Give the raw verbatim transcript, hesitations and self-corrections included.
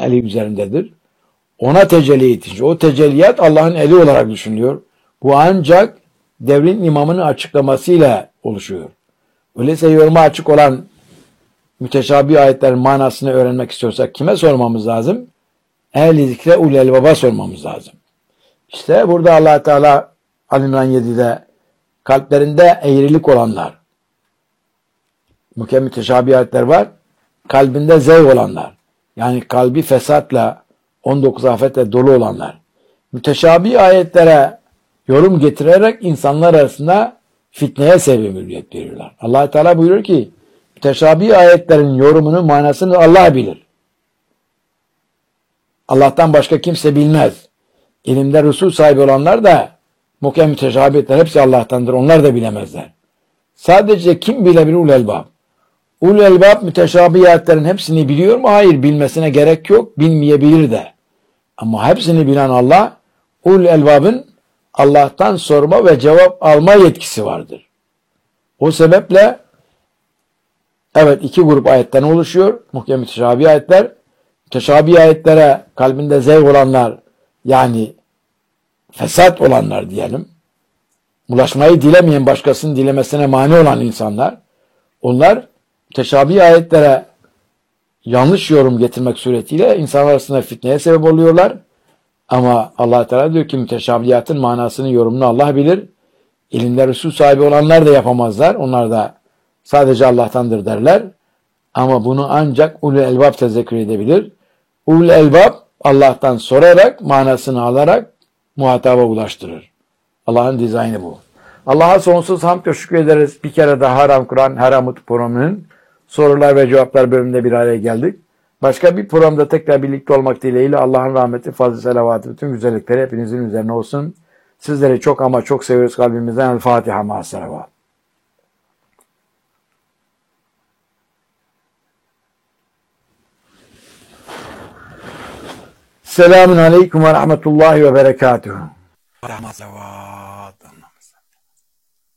eli üzerindedir. Ona tecelli edince, o tecelliyat Allah'ın eli olarak düşünülüyor. Bu ancak devrin imamının açıklamasıyla oluşuyor. Öyleyse yoruma açık olan müteşabih ayetlerin manasını öğrenmek istiyorsak kime sormamız lazım? Ehl-i zikre ulul elbaba sormamız lazım. İşte burada Allah Teala Ali İmran yedide kalplerinde eğrilik olanlar, mükemmel müteşabih ayetler var. Kalbinde zevk olanlar, yani kalbi fesatla, on dokuz afetle dolu olanlar, müteşabih ayetlere yorum getirerek insanlar arasında fitneye sebebiyet veriyorlar. Allah Teala buyuruyor ki, müteşabih ayetlerin yorumunu, manasını Allah bilir. Allah'tan başka kimse bilmez. İlimde Resul sahibi olanlar da muhkem müteşabihler hepsi Allah'tandır. Onlar da bilemezler. Sadece kim bilebilir? Ulul elbab. Ulul elbab müteşabih ayetlerin hepsini biliyor mu? Hayır, bilmesine gerek yok. Bilmeyebilir de. Ama hepsini bilen Allah, ulul elbabın Allah'tan sorma ve cevap alma yetkisi vardır. O sebeple evet, iki grup ayetten oluşuyor. Muhkem müteşabih ayetler. Müteşabih ayetlere kalbinde zevk olanlar, yani fesat olanlar diyelim, ulaşmayı dilemeyen, başkasının dilemesine mani olan insanlar, onlar müteşabih ayetlere yanlış yorum getirmek suretiyle insanlar arasında fitneye sebep oluyorlar. Ama Allah Teala diyor ki müteşabihatın manasını, yorumunu Allah bilir. İlimde Resul sahibi olanlar da yapamazlar. Onlar da sadece Allah'tandır derler. Ama bunu ancak ulul elbab tezekkür edebilir. Ulul elbab Allah'tan sorarak, manasını alarak muhataba ulaştırır. Allah'ın dizaynı bu. Allah'a sonsuz hamd ve şükür ederiz. Bir kere daha Haram Kur'an, Haramut programının sorular ve cevaplar bölümünde bir araya geldik. Başka bir programda tekrar birlikte olmak dileğiyle Allah'ın rahmeti, fazl-ı selavatı, bütün güzellikleri hepinizin üzerine olsun. Sizleri çok ama çok seviyoruz kalbimizden. El Fatiha ma'as selavat. Selamun aleyküm ve rahmetullahi ve berekatuhu. Rahmat.